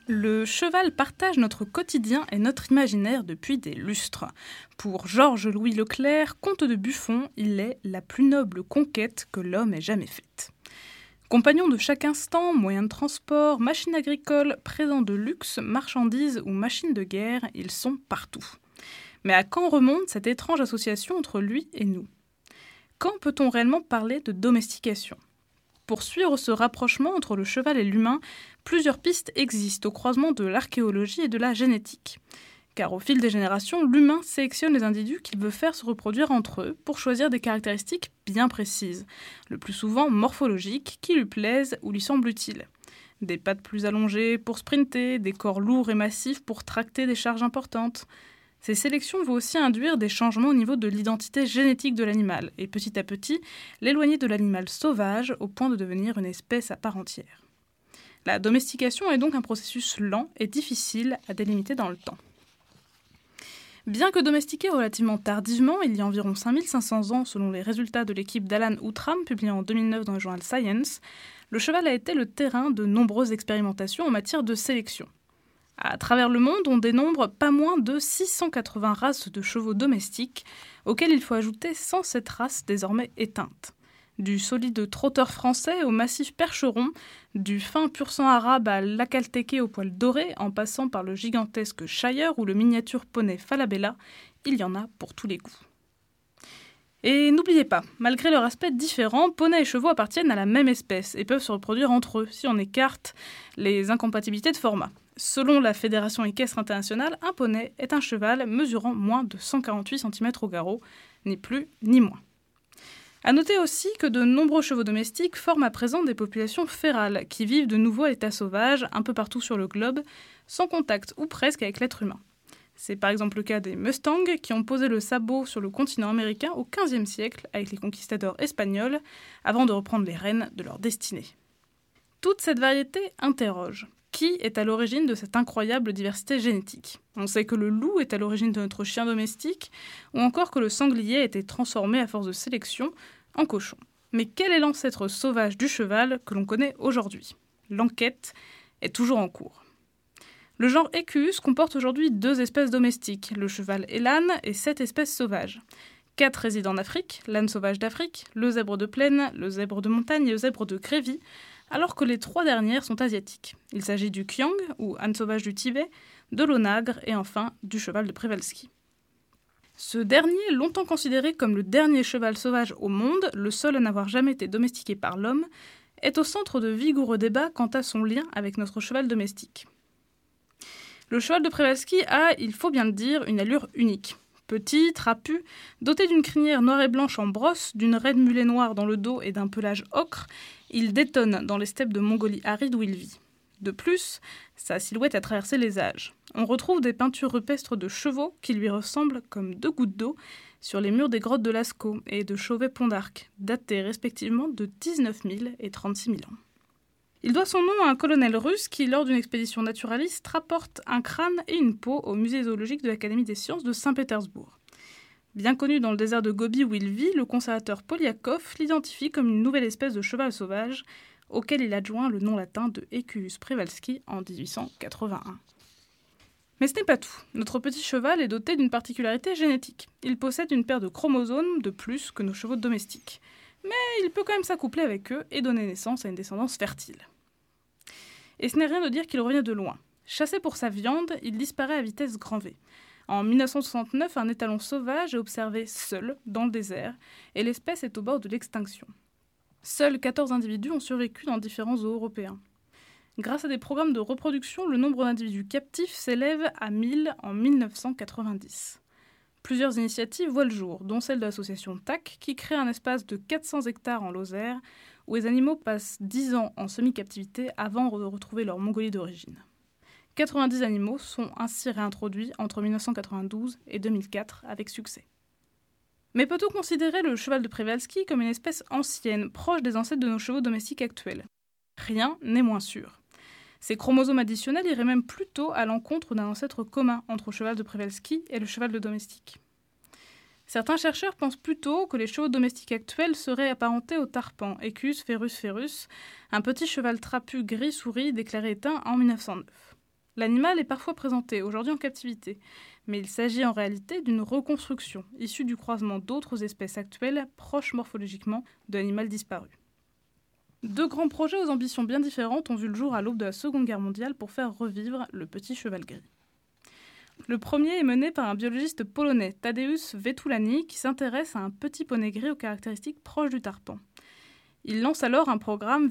Le cheval partage notre quotidien et notre imaginaire depuis des lustres. Pour Georges-Louis Leclerc, comte de Buffon, il est la plus noble conquête que l'homme ait jamais faite. Compagnon de chaque instant, moyen de transport, machine agricole, présent de luxe, marchandises ou machines de guerre, ils sont partout. Mais à quand remonte cette étrange association entre lui et nous ? Quand peut-on réellement parler de domestication ? Pour suivre ce rapprochement entre le cheval et l'humain, plusieurs pistes existent au croisement de l'archéologie et de la génétique. Car au fil des générations, l'humain sélectionne les individus qu'il veut faire se reproduire entre eux pour choisir des caractéristiques bien précises, le plus souvent morphologiques, qui lui plaisent ou lui semblent utiles. Des pattes plus allongées pour sprinter, des corps lourds et massifs pour tracter des charges importantes. Ces sélections vont aussi induire des changements au niveau de l'identité génétique de l'animal et petit à petit l'éloigner de l'animal sauvage au point de devenir une espèce à part entière. La domestication est donc un processus lent et difficile à délimiter dans le temps. Bien que domestiqué relativement tardivement, il y a environ 5500 ans selon les résultats de l'équipe d'Alan Outram publiés en 2009 dans le journal Science, le cheval a été le terrain de nombreuses expérimentations en matière de sélection. À travers le monde, on dénombre pas moins de 680 races de chevaux domestiques, auxquelles il faut ajouter 107 races désormais éteintes. Du solide trotteur français au massif percheron, du fin pur-sang arabe à l'acaltequé au poil doré, en passant par le gigantesque Shire ou le miniature poney Falabella, il y en a pour tous les goûts. Et n'oubliez pas, malgré leur aspect différent, poneys et chevaux appartiennent à la même espèce et peuvent se reproduire entre eux si on écarte les incompatibilités de format. Selon la Fédération équestre internationale, un poney est un cheval mesurant moins de 148 cm au garrot, ni plus ni moins. A noter aussi que de nombreux chevaux domestiques forment à présent des populations férales qui vivent de nouveau à l'état sauvage un peu partout sur le globe, sans contact ou presque avec l'être humain. C'est par exemple le cas des Mustangs qui ont posé le sabot sur le continent américain au XVe siècle avec les conquistadors espagnols avant de reprendre les rênes de leur destinée. Toute cette variété interroge. Qui est à l'origine de cette incroyable diversité génétique ? On sait que le loup est à l'origine de notre chien domestique, ou encore que le sanglier a été transformé à force de sélection en cochon. Mais quel est l'ancêtre sauvage du cheval que l'on connaît aujourd'hui ? L'enquête est toujours en cours. Le genre Equus comporte aujourd'hui 2 espèces domestiques, le cheval et l'âne, et 7 espèces sauvages. 4 résident en Afrique, l'âne sauvage d'Afrique, le zèbre de plaine, le zèbre de montagne et le zèbre de Grévy, alors que les 3 dernières sont asiatiques. Il s'agit du Kiang, ou âne sauvage du Tibet, de l'onagre et enfin du cheval de Przewalski. Ce dernier, longtemps considéré comme le dernier cheval sauvage au monde, le seul à n'avoir jamais été domestiqué par l'homme, est au centre de vigoureux débats quant à son lien avec notre cheval domestique. Le cheval de Przewalski a, il faut bien le dire, une allure unique. Petit, trapu, doté d'une crinière noire et blanche en brosse, d'une raie de mulet noire dans le dos et d'un pelage ocre, il détonne dans les steppes de Mongolie aride où il vit. De plus, sa silhouette a traversé les âges. On retrouve des peintures rupestres de chevaux qui lui ressemblent comme 2 gouttes d'eau sur les murs des grottes de Lascaux et de Chauvet-Pont d'Arc, datés respectivement de 19 000 et 36 000 ans. Il doit son nom à un colonel russe qui, lors d'une expédition naturaliste, rapporte un crâne et une peau au musée zoologique de l'Académie des sciences de Saint-Pétersbourg. Bien connu dans le désert de Gobi où il vit, le conservateur Poliakov l'identifie comme une nouvelle espèce de cheval sauvage, auquel il adjoint le nom latin de Equus Przewalski en 1881. Mais ce n'est pas tout. Notre petit cheval est doté d'une particularité génétique. Il possède une paire de chromosomes de plus que nos chevaux domestiques. Mais il peut quand même s'accoupler avec eux et donner naissance à une descendance fertile. Et ce n'est rien de dire qu'il revient de loin. Chassé pour sa viande, il disparaît à vitesse grand V. En 1969, un étalon sauvage est observé seul dans le désert et l'espèce est au bord de l'extinction. Seuls 14 individus ont survécu dans différents zoos européens. Grâce à des programmes de reproduction, le nombre d'individus captifs s'élève à 1000 en 1990. Plusieurs initiatives voient le jour, dont celle de l'association TAC, qui crée un espace de 400 hectares en Lozère, où les animaux passent 10 ans en semi-captivité avant de retrouver leur Mongolie d'origine. 90 animaux sont ainsi réintroduits entre 1992 et 2004 avec succès. Mais peut-on considérer le cheval de Przewalski comme une espèce ancienne, proche des ancêtres de nos chevaux domestiques actuels ? Rien n'est moins sûr. Ces chromosomes additionnels iraient même plutôt à l'encontre d'un ancêtre commun entre le cheval de Przewalski et le cheval de domestique. Certains chercheurs pensent plutôt que les chevaux domestiques actuels seraient apparentés au tarpan, Equus ferus ferus, un petit cheval trapu gris souris déclaré éteint en 1909. L'animal est parfois présenté aujourd'hui en captivité, mais il s'agit en réalité d'une reconstruction issue du croisement d'autres espèces actuelles proches morphologiquement de l'animal disparu. Deux grands projets aux ambitions bien différentes ont vu le jour à l'aube de la Seconde Guerre mondiale pour faire revivre le petit cheval gris. Le premier est mené par un biologiste polonais, Tadeusz Vetulani, qui s'intéresse à un petit poney gris aux caractéristiques proches du tarpan. Il lance alors un programme